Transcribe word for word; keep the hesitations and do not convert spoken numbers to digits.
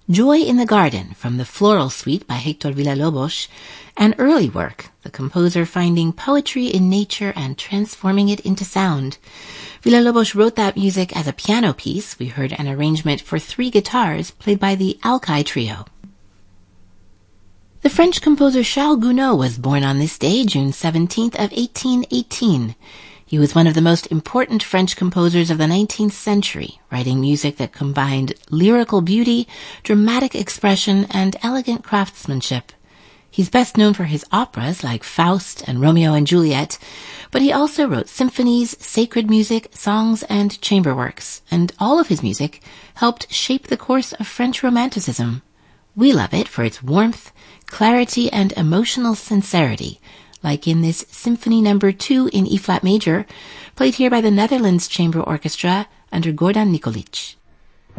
Joy in the Garden from the Floral Suite by Hector Villa-Lobos, and early work, the composer finding poetry in nature and transforming it into sound. Villa-Lobos wrote that music as a piano piece. We heard an arrangement for three guitars played by the Alkai Trio. The French composer Charles Gounod was born on this day, June seventeenth of eighteen eighteen. He was one of the most important French composers of the nineteenth century, writing music that combined lyrical beauty, dramatic expression, and elegant craftsmanship. He's best known for his operas like Faust and Romeo and Juliet, but he also wrote symphonies, sacred music, songs, and chamber works, and all of his music helped shape the course of French Romanticism. We love it for its warmth, clarity, and emotional sincerity, like in this Symphony Number Two in E-flat major, played here by the Netherlands Chamber Orchestra under Gordan Nikolic.